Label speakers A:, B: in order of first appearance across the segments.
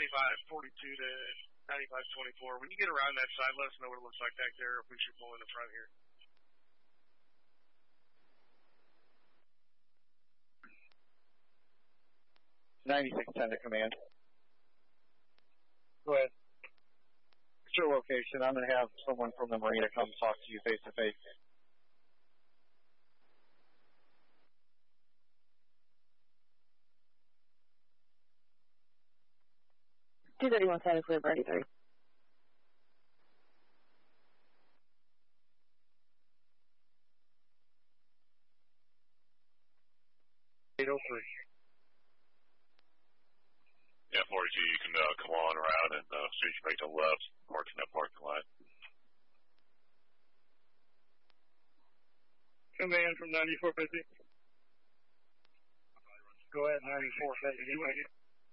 A: 9542 to 9524. When you get around that side, let us know what it looks like back there if we should pull in the front here.
B: $9610 to command.
C: Go ahead.
B: What's your location? I'm going to have someone from the marina come talk to you face to face.
D: $231 Santa Clear, Brady 3.
C: 803.
E: Yeah, 42, you can come on around and as soon as you make the left, park in that parking lot.
C: Command from 9450. Go ahead, 9450.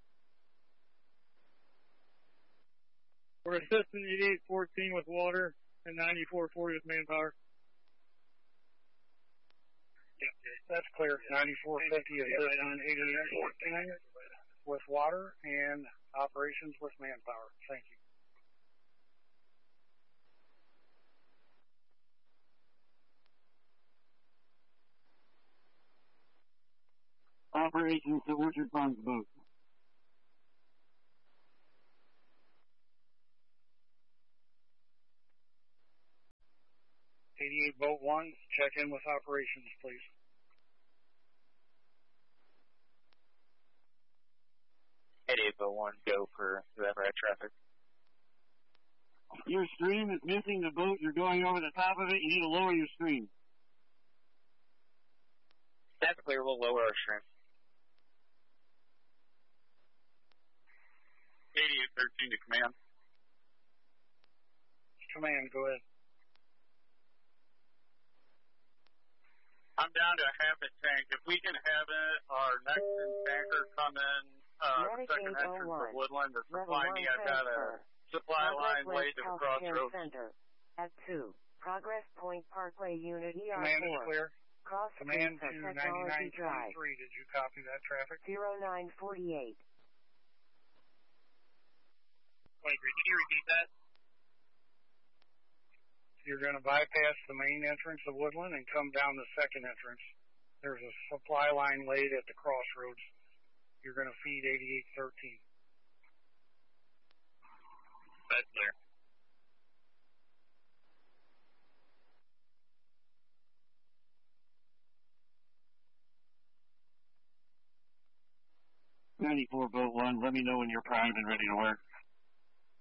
C: We're assisting 8814 with water and 9440 with manpower. That's clear. 9450 is on 8814 with water and operations with manpower. Thank you.
F: Operations to Richard Pond's boat.
C: Boat 1, check in with operations, please.
B: Boat 1, go for whoever had traffic.
F: Your stream is missing the boat. You're going over the top of it. You need to lower your stream.
B: That's clear. We'll lower our stream.
E: 8813 to command.
C: Command, go ahead.
G: I'm down to half a tank. If we can have it, our next tanker come in, second entrance for Woodland to supply me. I've got a supply line laid to the crossroads.
H: Center at 2. Progress Point Parkway Unit ER4.
C: Command is clear.
H: Cross
C: Command to
H: Technology
C: 9923.
H: Drive.
C: Did you copy that traffic?
H: 0948.
A: Can you repeat that?
C: You're going to bypass the main entrance of Woodland and come down the second entrance. There's a supply line laid at the crossroads. You're going to feed 8813.
A: That's clear.
F: Boat 1, let me know when you're primed and ready to work.